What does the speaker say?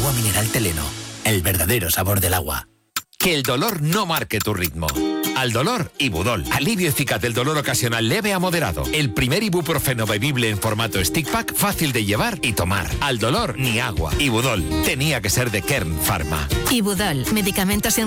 Agua mineral Teleno, el verdadero sabor del agua. Que el dolor no marque tu ritmo. Al dolor, Ibudol. Alivio eficaz del dolor ocasional leve a moderado. El primer ibuprofeno bebible en formato stick pack, fácil de llevar y tomar. Al dolor, ni agua. Ibudol. Tenía que ser de Kern Pharma. Ibudol. Medicamentos